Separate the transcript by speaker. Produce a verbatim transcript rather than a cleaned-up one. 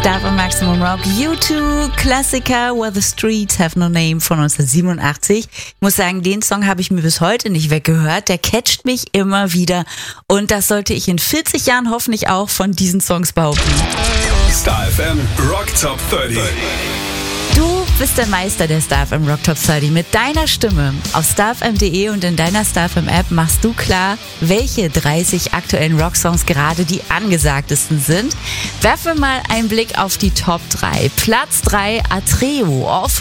Speaker 1: Star von Maximum Rock. U zwei Klassiker Where the Streets Have No Name von neunzehnhundertsiebenundachtzig. Ich muss sagen, den Song habe ich mir bis heute nicht weggehört. Der catcht mich immer wieder. Und das sollte ich in vierzig Jahren hoffentlich auch von diesen Songs behaupten.
Speaker 2: Star F M Rock Top dreißig.
Speaker 1: Du bist der Meister der Star F M Rock Top dreißig. Mit deiner Stimme auf starfm punkt de und in deiner Star F M App machst du klar, welche dreißig aktuellen Rocksongs gerade die angesagtesten sind. Werfen wir mal einen Blick auf die Top drei. Platz drei, Atreo, All